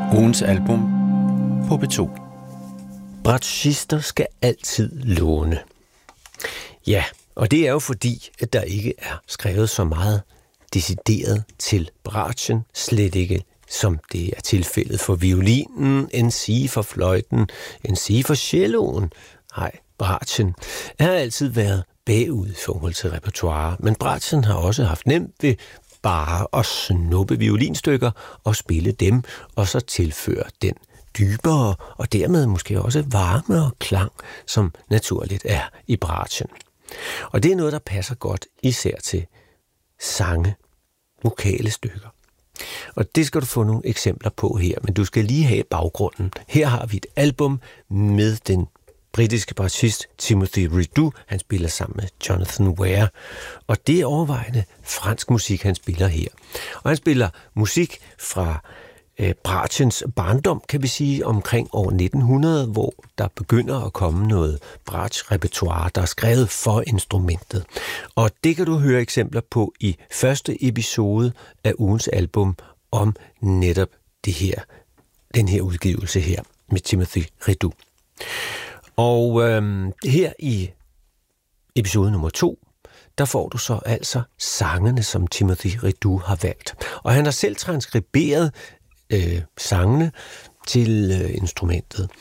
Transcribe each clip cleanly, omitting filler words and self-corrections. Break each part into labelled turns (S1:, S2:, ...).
S1: Ugens album på P2.
S2: Bratschister skal altid låne. Ja, og det er jo fordi, at der ikke er skrevet så meget decideret til bratschen, slet ikke som det er tilfældet for violinen, end sige for fløjten, end sige for celloen. Nej, bratschen har altid været bagud i forhold til repertoire, men bratschen har også haft nemt ved bare at snuppe violinstykker og spille dem, og så tilføre den dybere og dermed måske også varmere klang, som naturligt er i bratschen. Og det er noget, der passer godt især til sange, vokale stykker. Og det skal du få nogle eksempler på her, men du skal lige have baggrunden. Her har vi et album med den britiske bratschist Timothy Ledoux. Han spiller sammen med Jonathan Ware, og det er overvejende fransk musik, han spiller her. Og han spiller musik fra bratschens barndom, kan vi sige, omkring år 1900, hvor der begynder at komme noget bratsch-repertoire, der er skrevet for instrumentet. Og det kan du høre eksempler på i første episode af ugens album om netop den her udgivelse her med Timothy Ledoux. Og her i episode nummer 2, der får du så altså sangene, som Timothy Ledoux har valgt. Og han har selv transkriberet sangene til instrumentet.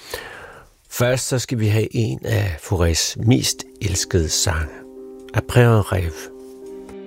S2: Først så skal vi have en af Faurés mest elskede sange, Après un rêve.